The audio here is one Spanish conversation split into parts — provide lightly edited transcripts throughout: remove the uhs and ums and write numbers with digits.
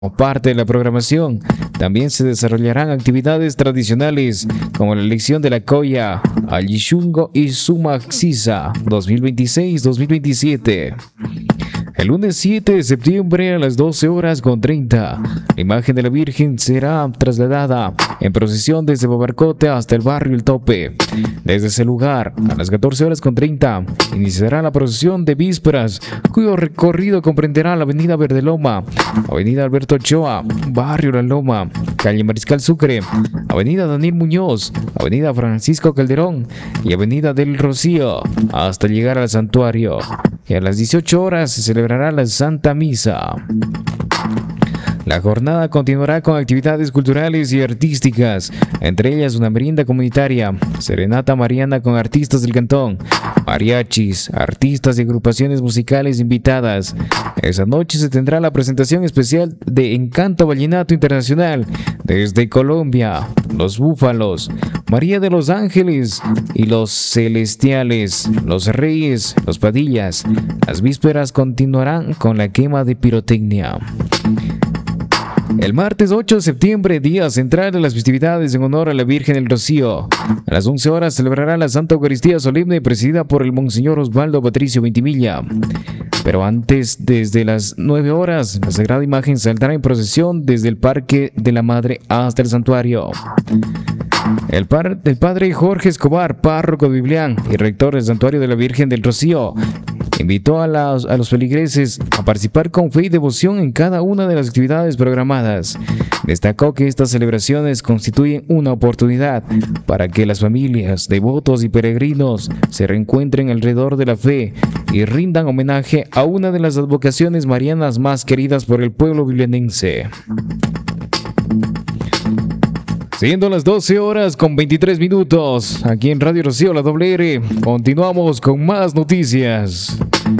Como parte de la programación, también se desarrollarán actividades tradicionales como la elección de la Coya, Alishungo y Sumaxisa 2026-2027. El lunes 7 de septiembre a las 12:30, la imagen de la Virgen será trasladada en procesión desde Babarcote hasta el barrio El Tope. Desde ese lugar, a las 14:30, iniciará la procesión de vísperas, cuyo recorrido comprenderá la avenida Verdeloma, avenida Alberto Ochoa, barrio La Loma, calle Mariscal Sucre, avenida Daniel Muñoz, avenida Francisco Calderón y avenida del Rocío, hasta llegar al santuario. Y a las 18 horas se celebrará la Santa Misa. La jornada continuará con actividades culturales y artísticas, entre ellas una merienda comunitaria, serenata mariana con artistas del cantón, mariachis, artistas y agrupaciones musicales invitadas. Esa noche se tendrá la presentación especial de Encanto Vallenato Internacional desde Colombia, Los Búfalos, María de los Ángeles y Los Celestiales, Los Reyes, Los Padillas. Las vísperas continuarán con la quema de pirotecnia. El martes 8 de septiembre, día central de las festividades en honor a la Virgen del Rocío. A las 11 horas celebrará la Santa Eucaristía Solemne presidida por el Monseñor Osvaldo Patricio Ventimiglia. Pero antes, desde las 9 horas, la Sagrada Imagen saldrá en procesión desde el Parque de la Madre hasta el santuario. El padre Jorge Escobar, párroco de Biblián y rector del Santuario de la Virgen del Rocío, invitó a los feligreses a participar con fe y devoción en cada una de las actividades programadas. Destacó que estas celebraciones constituyen una oportunidad para que las familias, devotos y peregrinos se reencuentren alrededor de la fe y rindan homenaje a una de las advocaciones marianas más queridas por el pueblo biblianense. Siendo las 12:23, aquí en Radio Rocío, la WR, continuamos con más noticias.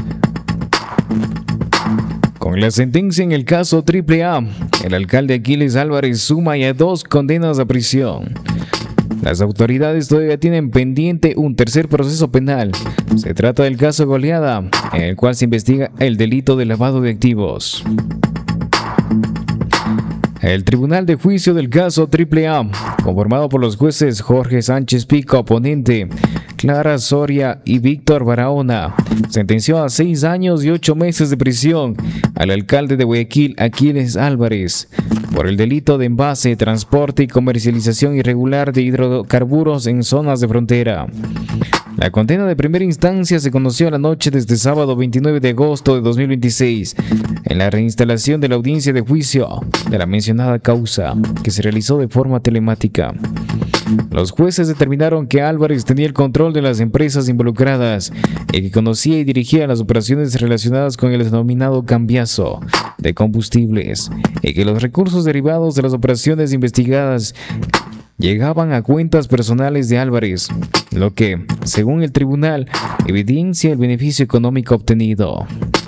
Con la sentencia en el caso AAA, el alcalde Aquiles Álvarez suma ya 2 condenas a prisión. Las autoridades todavía tienen pendiente un tercer proceso penal. Se trata del caso Goleada, en el cual se investiga el delito de lavado de activos. El Tribunal de Juicio del caso AAA, conformado por los jueces Jorge Sánchez Pico, oponente, Clara Soria y Víctor Barahona, sentenció a 6 años y 8 meses de prisión al alcalde de Guayaquil, Aquiles Álvarez, por el delito de envase, transporte y comercialización irregular de hidrocarburos en zonas de frontera. La condena de primera instancia se conoció la noche de este sábado 29 de agosto de 2026 en la reinstalación de la audiencia de juicio de la mencionada causa, que se realizó de forma telemática. Los jueces determinaron que Álvarez tenía el control de las empresas involucradas y que conocía y dirigía las operaciones relacionadas con el denominado cambiazo de combustibles y que los recursos derivados de las operaciones investigadas llegaban a cuentas personales de Álvarez, lo que, según el tribunal, evidencia el beneficio económico obtenido.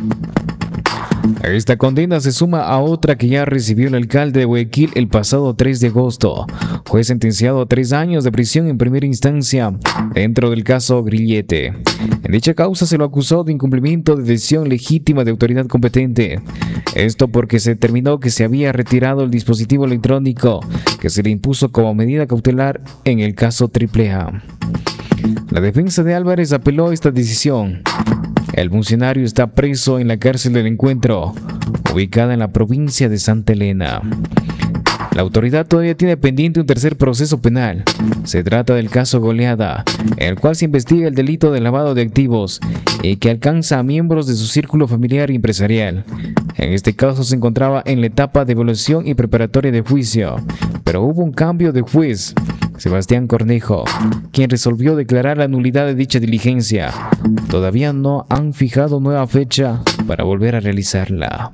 Esta condena se suma a otra que ya recibió el alcalde de Guayaquil el pasado 3 de agosto. Fue sentenciado a 3 años de prisión en primera instancia dentro del caso Grillete. En dicha causa se lo acusó de incumplimiento de decisión legítima de autoridad competente. Esto porque se determinó que se había retirado el dispositivo electrónico que se le impuso como medida cautelar en el caso AAA. La defensa de Álvarez apeló esta decisión. El funcionario está preso en la cárcel del Encuentro, ubicada en la provincia de Santa Elena. La autoridad todavía tiene pendiente un tercer proceso penal. Se trata del caso Goleada, en el cual se investiga el delito de lavado de activos y que alcanza a miembros de su círculo familiar y empresarial. En este caso se encontraba en la etapa de evaluación y preparatoria de juicio, pero hubo un cambio de juez, Sebastián Cornejo, quien resolvió declarar la nulidad de dicha diligencia. Todavía no han fijado nueva fecha para volver a realizarla.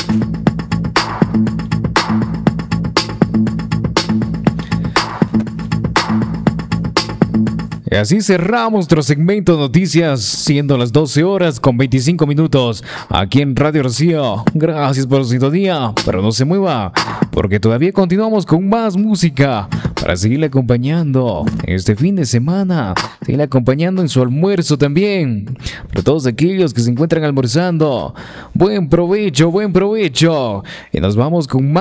Y así cerramos nuestro segmento de noticias, siendo las 12:25 aquí en Radio Rocío. Gracias por su sintonía, pero no se mueva, porque todavía continuamos con más música para seguirle acompañando este fin de semana, seguirle acompañando en su almuerzo también. Para todos aquellos que se encuentran almorzando, buen provecho, y nos vamos con más.